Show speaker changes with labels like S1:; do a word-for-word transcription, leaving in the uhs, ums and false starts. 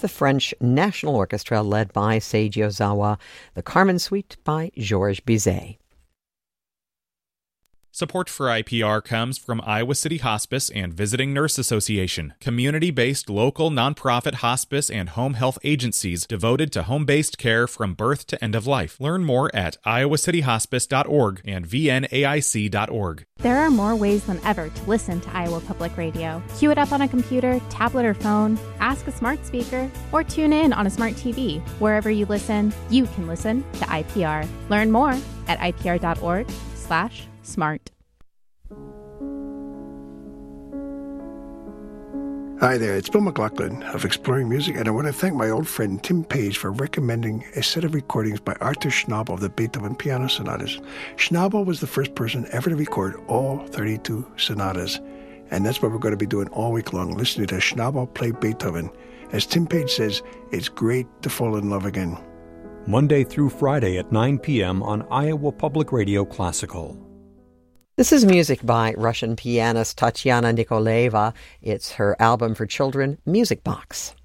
S1: the French National Orchestra led by Seiji Ozawa, the Carmen Suite by Georges Bizet.
S2: Support for I P R comes from Iowa City Hospice and Visiting Nurse Association, community-based local nonprofit hospice and home health agencies devoted to home-based care from birth to end of life. Learn more at iowa city hospice dot org and v n a i c dot org.
S3: There are more ways than ever to listen to Iowa Public Radio. Cue it up on a computer, tablet, or phone, ask a smart speaker, or tune in on a smart T V. Wherever you listen, you can listen to I P R. Learn more at I P R dot org slash smart.
S4: Hi there, it's Bill McLaughlin of Exploring Music, and I want to thank my old friend Tim Page for recommending a set of recordings by Arthur Schnabel of the Beethoven Piano Sonatas. Schnabel was the first person ever to record all thirty-two sonatas, and that's what we're going to be doing all week long, listening to Schnabel play Beethoven. As Tim Page says, it's great to fall in love again.
S5: Monday through Friday at nine p.m. on Iowa Public Radio Classical.
S1: This is music by Russian pianist Tatiana Nikolaeva. It's her album for children, Music Box.